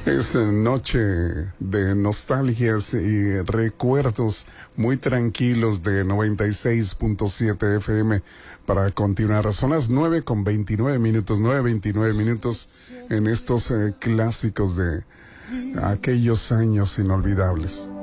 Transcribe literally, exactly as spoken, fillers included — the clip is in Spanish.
Es noche de nostalgias y recuerdos muy tranquilos de noventa y seis punto siete F M para continuar. Son las nueve con veintinueve minutos, nueve veintinueve minutos en estos eh, clásicos de aquellos años inolvidables.